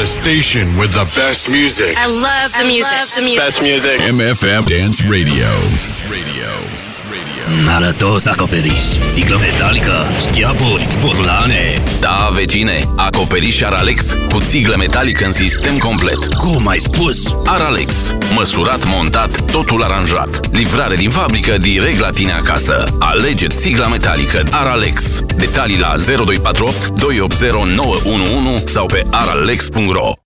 The station with the best music. I love the music. Best music. MFM Dance Radio. Arătos acoperiș, sticlă metalică, șchiaburi, burlane. Da, vecine, acoperiș Aralex cu țiglă metalică în sistem complet. Cum ai spus? Aralex, măsurat, montat, totul aranjat. Livrare din fabrică direct la tine acasă. Alege țigla metalică Aralex. Detalii la 0248 280 911 sau pe aralex.ro.